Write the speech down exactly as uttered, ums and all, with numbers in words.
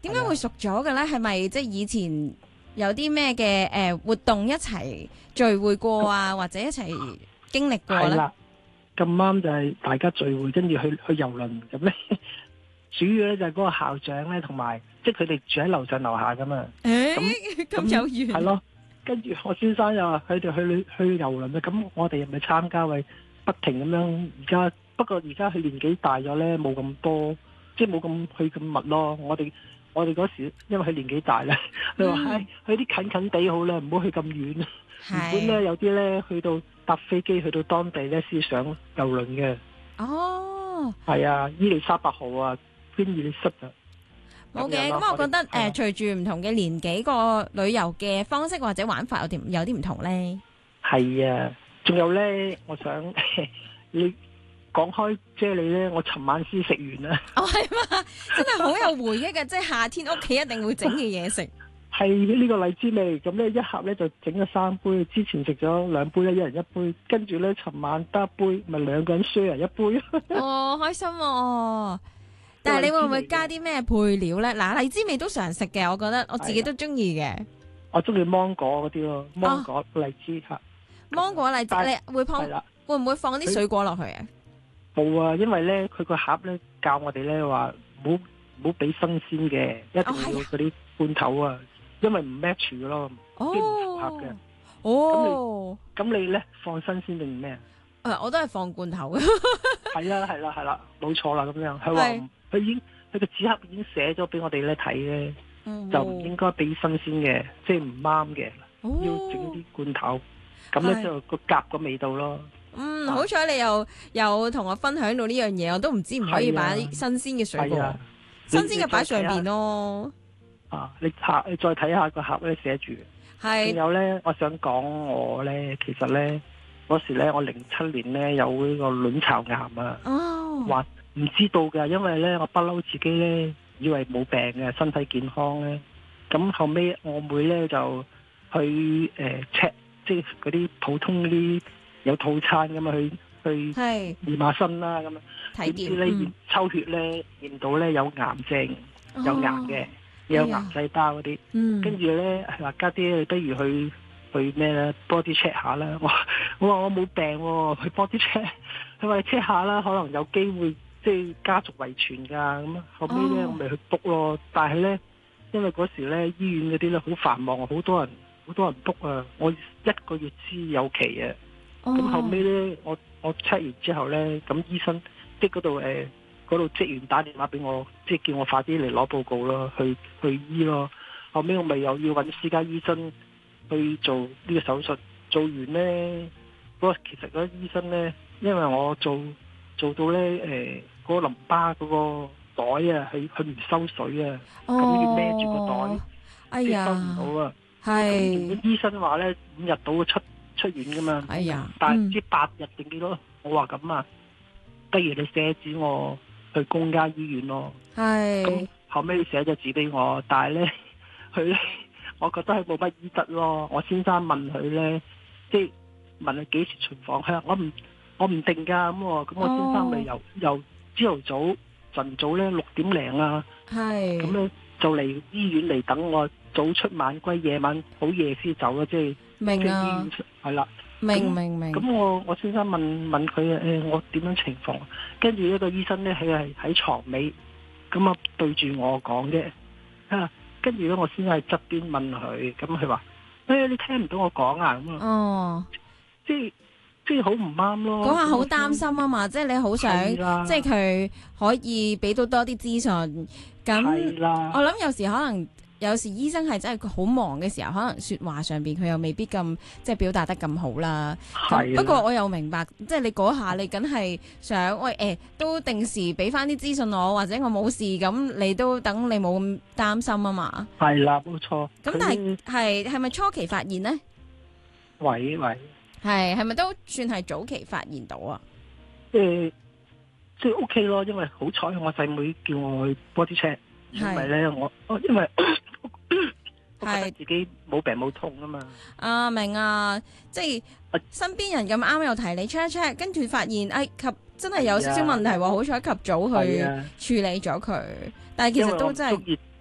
點解會熟咗嘅咧？係咪即係以前有啲咩嘅誒活動一齊聚會過啊，或者一齊經歷過咧？ 係啦，咁啱就係大家聚會，跟住去去遊輪咁咧。主要咧就係嗰個校長咧，同埋即係佢哋住喺樓上樓下噶嘛。 誒， 咁咁有緣。 係咯，跟住我先生又話佢哋去去遊輪啊，咁我哋又咪參加，咪不停咁樣。而家不過而家佢年紀大咗咧，冇咁多，即係冇咁去咁密咯。我哋我哋嗰時因為佢年紀大咧，佢話唉，去啲近近地好啦，唔好去咁遠。原本咧有啲咧去到搭飛機去到當地咧先上遊輪嘅。 哦， 係啊，伊利沙伯號啊，邊伊利室啊。 冇嘅，咁我覺得誒，隨住唔同嘅年紀，個旅遊嘅方式或者玩法有啲有啲唔同咧。 係啊，仲有咧，我想你講開啫喱咧，我尋晚先食完啦。 哦，係嘛，真係好有回憶嘅，即係夏天屋企一定會整嘅嘢食。 係呢個荔枝味，咁咧一盒咧就整咗三杯，之前食咗兩杯咧，一人一杯，跟住咧尋晚得一杯，咪兩個人 share 一杯。 哦，開心喎！但係你會唔會加啲咩配料咧？嗱，荔枝味都常食嘅，我覺得我自己都中意嘅。 我中意芒果嗰啲咯，芒果荔枝吓。 芒果荔枝，你會放會唔會放啲水果落去啊？ 冇啊，因為咧佢個盒咧教我哋咧話唔好唔好俾新鮮嘅，一定要嗰啲罐頭啊，因為唔 match 嘅咯，啲唔符合嘅。 哦， 咁你咁你咧放新鮮定咩啊？ 誒，我都係放罐頭嘅。 係啦係啦係啦，冇錯啦咁樣。佢話佢已經佢個紙盒已經寫咗俾我哋咧睇咧，就唔應該俾新鮮嘅，即係唔啱嘅，要整啲罐頭，咁咧就個夾個味道咯。 嗯，好彩你又有同我分享到呢樣嘢，我都唔知唔可以擺新鮮嘅水果，新鮮嘅擺上邊咯。 啊，你下你再睇下個盒咧寫住。係。仲有咧，我想講我咧，其實咧嗰時咧，我零七年咧有呢個卵巢癌啊。哦。話唔知道㗎，因為咧我不嬲自己咧以為冇病嘅，身體健康咧。咁後尾我妹咧就去誒 check，即係嗰啲普通嗰啲。有套餐咁啊，去去驗下身啦，咁啊，點知咧驗抽血咧驗到咧有癌症，哦、有癌嘅，有癌細胞嗰啲，跟住咧話家姐，你不如去去咩咧 body check 下啦。我我話我冇病喎、哦，去 body check， 佢話你 check 下啦，可能有機會即係家族遺傳㗎。咁啊後尾咧、哦、我咪去 book 咯，但係咧因為嗰時咧醫院嗰啲咧好繁忙，好多人好多人 book 啊，我一個月先有期啊。咁、oh. 後尾咧，我我 check 完之後咧，咁醫生即係嗰度誒嗰度職員打電話俾我，即係叫我快啲嚟攞報告咯，去去醫咯。後尾我咪又要揾私家醫生去做呢個手術，做完咧嗰、嗰個其實嗰個醫生咧，因為我做做到咧誒嗰個淋巴嗰個袋啊，佢佢唔收水啊，咁、oh. 要孭住個袋， 哎呀， 收唔到啊。 係醫生話咧五日到出。出院噶嘛？ 哎呀， 但係唔知八日定幾多？我話咁啊，不如你寫紙我去公家醫院咯。係。咁後尾你寫咗紙俾我，但係咧佢咧，我覺得佢冇乜醫德咯。我先生問佢咧，即係問佢幾時巡房，佢話我唔我唔定噶咁喎。咁我先生咪由由朝頭早晨早咧六點零啊，係咁咧就嚟醫院嚟等我，早出晚歸，夜晚好夜先走咯，即係。明啊，係啦，明明明。咁我我先生問問佢誒、欸，我點樣情況？跟住一個醫生咧，佢係喺床尾，咁啊對住我講啫。啊，跟住咧我先生喺側邊問佢，咁佢話誒，你聽唔到我講啊？咁啊，哦，即係即係好唔啱咯。嗰下好擔心啊嘛，即係你好想，即係佢可以俾到多啲資訊。咁我諗有時可能。有時醫生係真係好忙嘅時候，可能說話上邊佢又未必咁即係表達得咁好啦。不過我又明白，即係你嗰下你梗係想喂誒、欸，都定時俾翻啲資訊我，或者我冇事咁，你都等你冇咁擔心啊嘛。係啦，冇錯。咁但係係係咪初期發現呢？喂喂，係係咪都算係早期發現到啊？誒、呃，即係 OK 咯，因為好彩我細妹叫我去 body check， 因為咧我因為。我覺得自己冇病冇痛啊嘛！啊明啊，即係身邊人咁啱又提你 check 一 check， 跟住發現哎及真係有少少問題喎，好彩及早去處理咗佢。但係其實都真係